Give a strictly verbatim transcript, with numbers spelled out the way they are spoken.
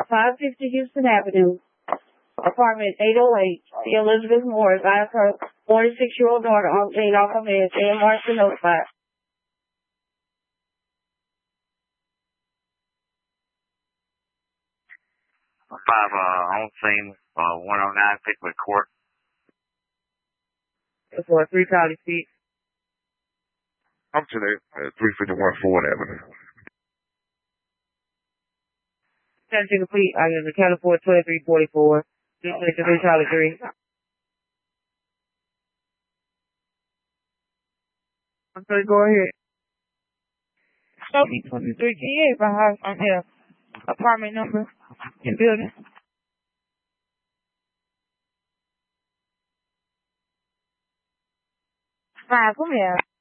five fifty Houston Avenue, apartment eight oh eight, see Elizabeth Moore, advise her forty-six-year-old daughter on Jane off her meds, and marks the notified. Five, uh, on scene, uh, one oh nine Pickwick Court. For three College Street. I'm today at three fifty-one Ford Avenue. Attention complete. I got the count for twenty-three forty-four. three College three. Okay, go ahead. Sophie twenty-three G A for house on here. Apartment number in building. Five, come here.